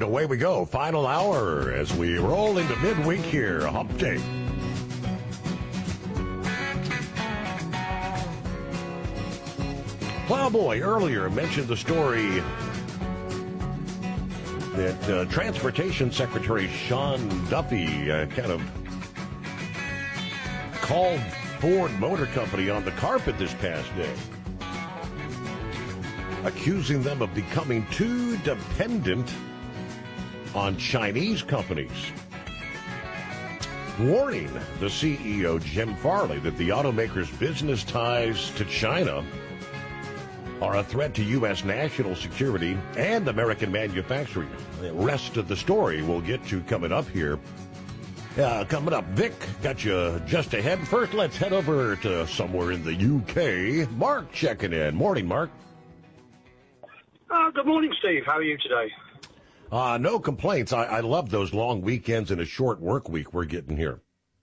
away we go. Final hour as we roll into midweek here. Hump Day. Plowboy earlier mentioned the story that Transportation Secretary Sean Duffy kind of called Ford Motor Company on the carpet this past day, accusing them of becoming too dependent on Chinese companies, warning the CEO, Jim Farley, that the automaker's business ties to China are a threat to U.S. national security and American manufacturing. The rest of the story we'll get to coming up here. Coming up, Vic, got you just ahead. First, let's head over to somewhere in the UK. Mark checking in. Morning, Mark. Good morning, Steve. How are you today? No complaints. I love those long weekends and a short work week we're getting here.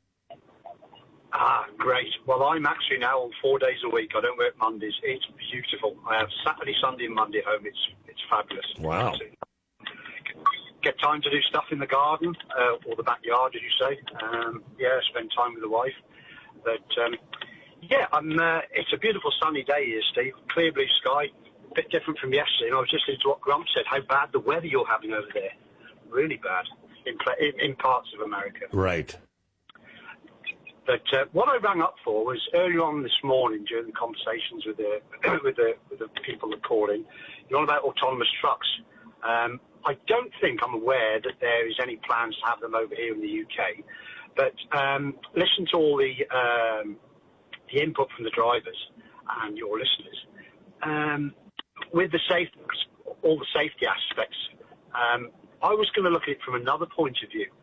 Great. Well, I'm actually now on 4 days a week. I don't work Mondays. It's beautiful. I have Saturday, Sunday, and Monday home. It's fabulous. Wow. Get time to do stuff in the garden or the backyard, as you say. Spend time with the wife. But it's a beautiful sunny day here, Steve. Clear blue sky. A bit different from yesterday. And I was just listening to what Grump said. How bad the weather you're having over there. Really bad in parts of America. Right. But what I rang up for was earlier on this morning during the conversations with the with the people that called in. You're on about autonomous trucks. I don't think I'm aware that there is any plans to have them over here in the UK. But listen to all the input from the drivers and your listeners. With all the safety aspects, I was going to look at it from another point of view.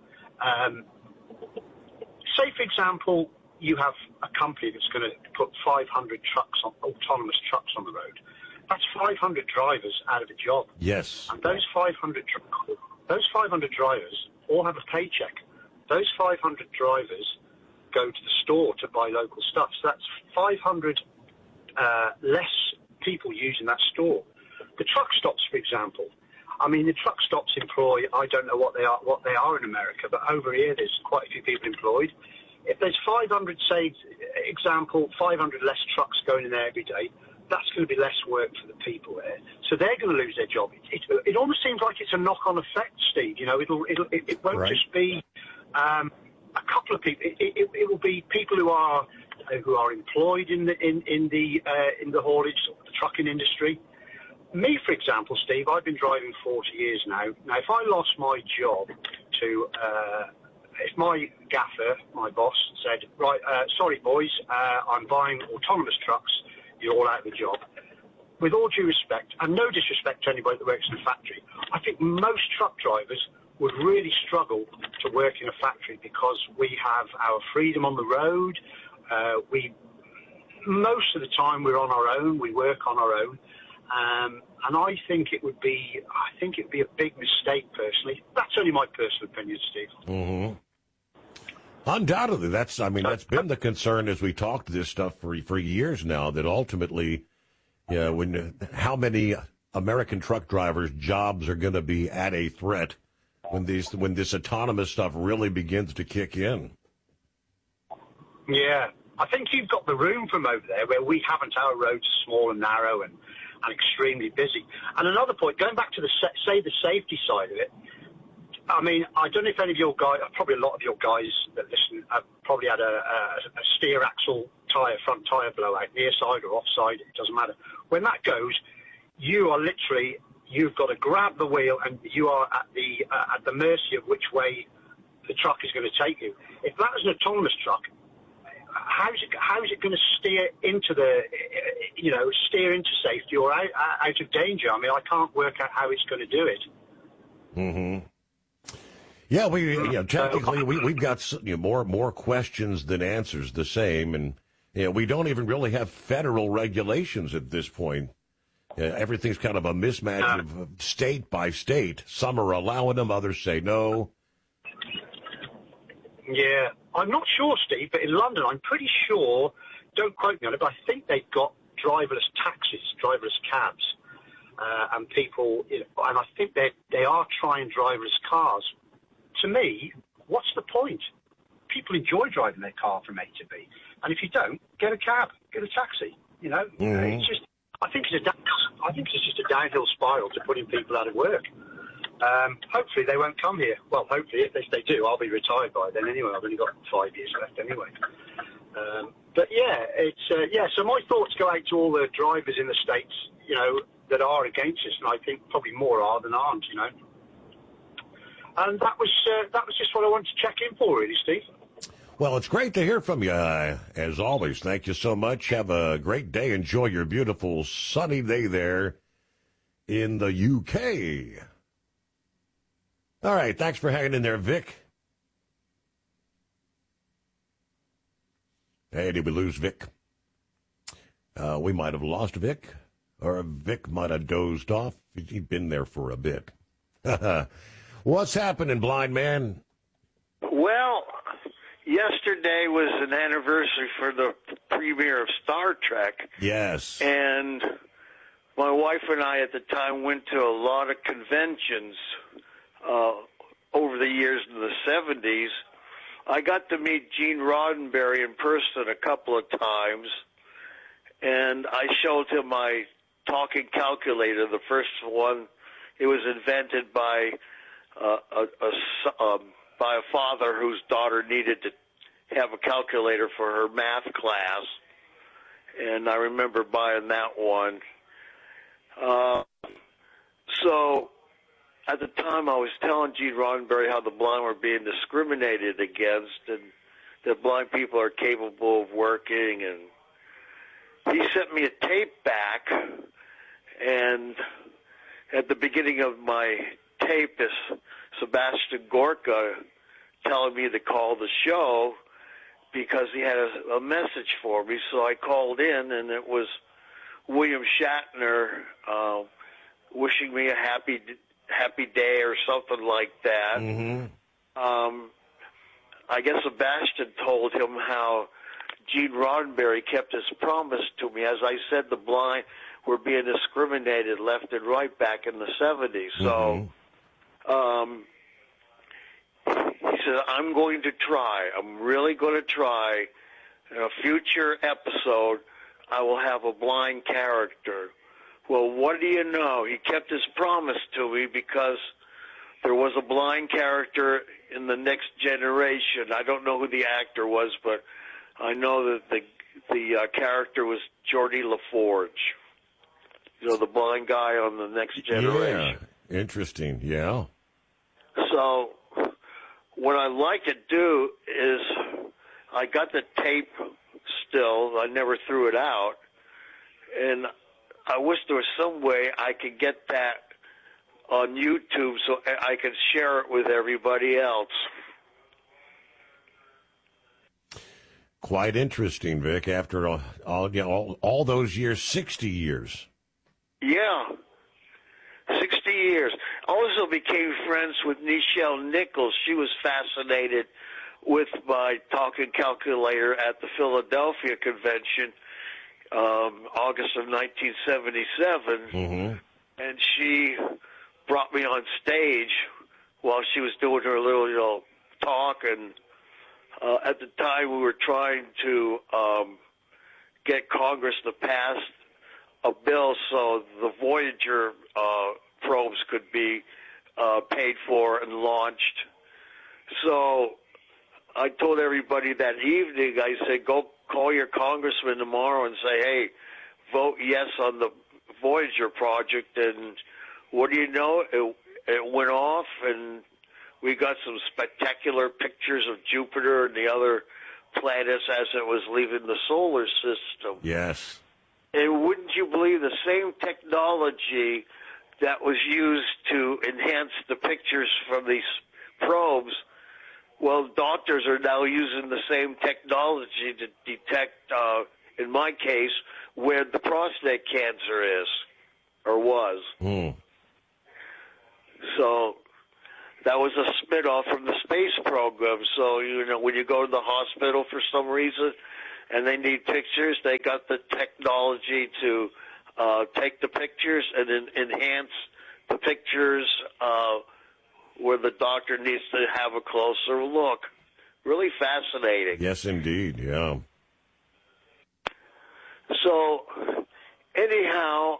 Say, for example, you have a company that's going to put 500 autonomous trucks on the road. That's 500 drivers out of a job. Yes. And those 500 drivers all have a paycheck. Those 500 drivers go to the store to buy local stuff. So that's 500 less people using that store. The truck stops, for example. I mean, the truck stops employ, I don't know what they are in America, but over here there's quite a few people employed. If there's 500, say, 500 less trucks going in there every day, that's going to be less work for the people there. So they're going to lose their job. It almost seems like it's a knock-on effect, Steve. You know, it won't just be a couple of people. It will be people who are employed in the haulage, the trucking industry. Me, for example, Steve, I've been driving 40 years now. Now, if I lost my job to, if my gaffer, my boss, said, right, sorry, boys, I'm buying autonomous trucks, you're all out of the job. With all due respect, and no disrespect to anybody that works in a factory, I think most truck drivers would really struggle to work in a factory because we have our freedom on the road. Most of the time we're on our own, we work on our own. And I think it would be a big mistake, personally. That's only my personal opinion, Steve. Mm-hmm. Undoubtedly, that's been the concern as we talked this stuff for years now, that ultimately, how many American truck drivers' jobs are going to be at a threat when this autonomous stuff really begins to kick in. Yeah, I think you've got the room from over there where we haven't. Our roads are small and narrow and extremely busy. And another point, going back to the safety side of it, I mean, I don't know if any of your guys, probably a lot of your guys that listen, have probably had a steer axle front tyre blowout, near side or offside, it doesn't matter. When that goes, you've got to grab the wheel and you are at the mercy of which way the truck is going to take you. If that was an autonomous truck, how is it going to steer into safety or out of danger? I mean, I can't work out how it's going to do it. Mm-hmm. Yeah, technically we've got more questions than answers. The same, and we don't even really have federal regulations at this point. Everything's kind of a mismatch of state by state. Some are allowing them, others say no. Yeah, I'm not sure, Steve, but in London, I'm pretty sure, don't quote me on it, but I think they've got driverless taxis, driverless cabs. and people, and I think they are trying driverless cars. To me, what's the point? People enjoy driving their car from A to B, and if you don't, get a cab, get a taxi. It's just, I think it's just a downhill spiral to putting people out of work. Hopefully they won't come here. Well, hopefully if they do, I'll be retired by then anyway. I've only got 5 years left anyway. But yeah, so my thoughts go out to all the drivers in the States, that are against us, and I think probably more are than aren't, And that was just what I wanted to check in for, really, Steve. Well, it's great to hear from you, as always. Thank you so much. Have a great day. Enjoy your beautiful sunny day there in the UK. All right, thanks for hanging in there, Vic. Hey, did we lose Vic? We might have lost Vic, or Vic might have dozed off. He'd been there for a bit. What's happening, blind man? Well, yesterday was an anniversary for the premiere of Star Trek. Yes. And my wife and I at the time went to a lot of conventions over the years in the 70s. I got to meet Gene Roddenberry in person a couple of times, and I showed him my talking calculator, the first one. It was invented by a father whose daughter needed to have a calculator for her math class, and I remember buying that one. So at the time I was telling Gene Roddenberry how the blind were being discriminated against and that blind people are capable of working, and he sent me a tape back, and at the beginning of my tape is Sebastian Gorka telling me to call the show because he had a message for me. So I called in, and it was William Shatner wishing me a happy day or something like that. Mm-hmm. I guess Sebastian told him how Gene Roddenberry kept his promise to me. As I said, the blind were being discriminated left and right back in the 70s. So he said, I'm going to try. I'm really going to try. In a future episode, I will have a blind character. Well, what do you know? He kept his promise to me because there was a blind character in the next generation. I don't know who the actor was, but I know that the character was Geordie LaForge. The blind guy on the next generation. Yeah, interesting, yeah. So what I like to do is I got the tape still. I never threw it out. And I wish there was some way I could get that on YouTube so I could share it with everybody else. Quite interesting, Vic, after all those years, 60 years. Yeah, 60 years. Also became friends with Nichelle Nichols. She was fascinated with my talking calculator at the Philadelphia convention, August of 1977. Mm-hmm. And she brought me on stage while she was doing her little talk. And at the time, we were trying to get Congress to pass a bill so the Voyager probes could be paid for and launched. So I told everybody that evening, I said, go call your congressman tomorrow and say, hey, vote yes on the Voyager project. And what do you know? It went off, and we got some spectacular pictures of Jupiter and the other planets as it was leaving the solar system. Yes. And wouldn't you believe the same technology that was used to enhance the pictures from these probes, well, doctors are now using the same technology to detect, in my case, where the prostate cancer is or was. Mm. So that was a spin-off from the space program. So, when you go to the hospital for some reason and they need pictures, they got the technology to take the pictures and then enhance the pictures where the doctor needs to have a closer look. Really fascinating. Yes, indeed, yeah. So, anyhow,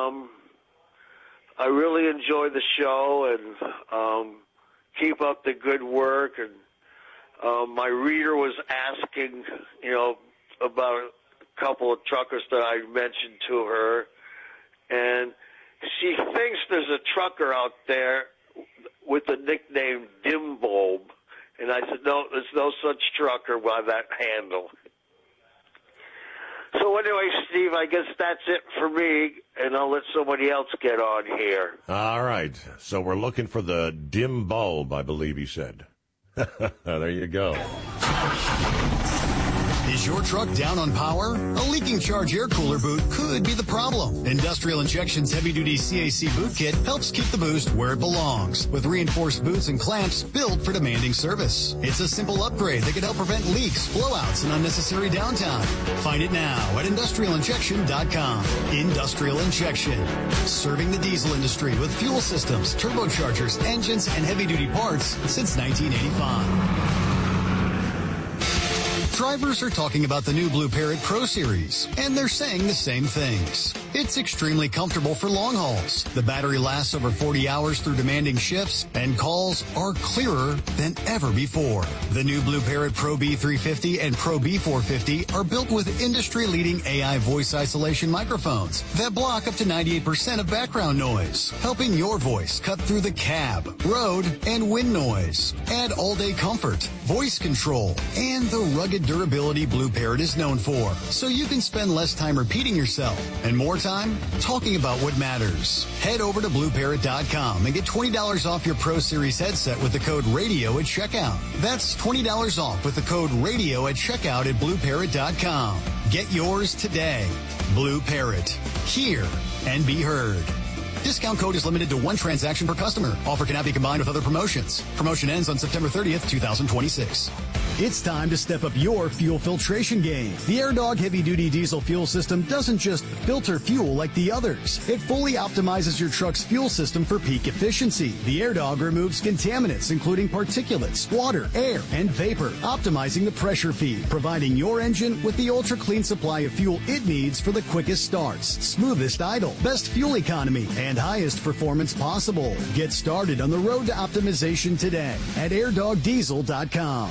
I really enjoy the show and keep up the good work. And my reader was asking, about a couple of truckers that I mentioned to her, and she thinks there's a trucker out there with the nickname Dim Bulb. And I said, no, there's no such trucker by that handle. So anyway, Steve, I guess that's it for me, and I'll let somebody else get on here. All right. So we're looking for the dim bulb, I believe he said. There you go. Is your truck down on power? A leaking charge air cooler boot could be the problem. Industrial Injection's heavy-duty CAC boot kit helps keep the boost where it belongs, with reinforced boots and clamps built for demanding service. It's a simple upgrade that can help prevent leaks, blowouts, and unnecessary downtime. Find it now at industrialinjection.com. Industrial Injection, serving the diesel industry with fuel systems, turbochargers, engines, and heavy-duty parts since 1985. Drivers are talking about the new Blue Parrot Pro Series, and they're saying the same things. It's extremely comfortable for long hauls. The battery lasts over 40 hours through demanding shifts, and calls are clearer than ever before. The new Blue Parrot Pro B350 and Pro B450 are built with industry-leading AI voice isolation microphones that block up to 98% of background noise, helping your voice cut through the cab, road, and wind noise. Add all-day comfort, voice control, and the rugged durability Blue Parrot is known for, so you can spend less time repeating yourself and more time talking about what matters. Head over to BlueParrot.com and get $20 off your Pro Series headset with the code RADIO at checkout. That's $20 off with the code RADIO at checkout at BlueParrot.com. Get yours today. Blue Parrot. Hear and be heard. Discount code is limited to one transaction per customer. Offer cannot be combined with other promotions. Promotion ends on September 30th, 2026. It's time to step up your fuel filtration game. The AirDog heavy-duty diesel fuel system doesn't just filter fuel like the others. It fully optimizes your truck's fuel system for peak efficiency. The AirDog removes contaminants, including particulates, water, air, and vapor, optimizing the pressure feed, providing your engine with the ultra-clean supply of fuel it needs for the quickest starts, smoothest idle, best fuel economy, and highest performance possible. Get started on the road to optimization today at airdogdiesel.com.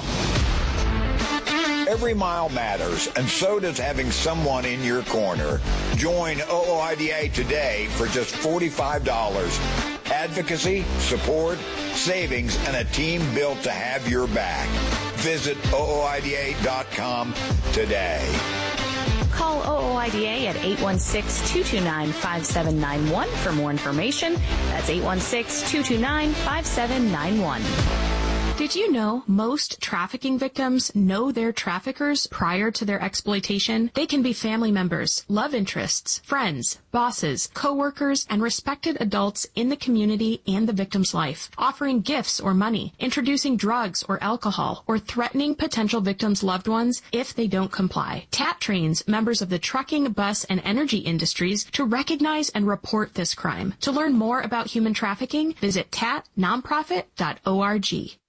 Every mile matters, and so does having someone in your corner. Join OOIDA today for just $45. Advocacy, support, savings, and a team built to have your back. Visit OOIDA.com today. Call OOIDA at 816-229-5791 for more information. That's 816-229-5791. Did you know most trafficking victims know their traffickers prior to their exploitation? They can be family members, love interests, friends, bosses, co-workers, and respected adults in the community and the victim's life, offering gifts or money, introducing drugs or alcohol, or threatening potential victims' loved ones if they don't comply. TAT trains members of the trucking, bus, and energy industries to recognize and report this crime. To learn more about human trafficking, visit tatnonprofit.org.